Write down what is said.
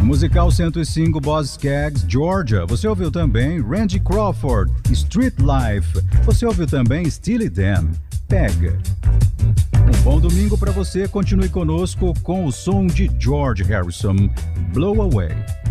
Musical 105, Boz Scaggs, Georgia. Você ouviu também Randy Crawford, Street Life. Você ouviu também Steely Dan, Peg. Um bom domingo para você. Continue conosco com o som de George Harrison, Blow Away.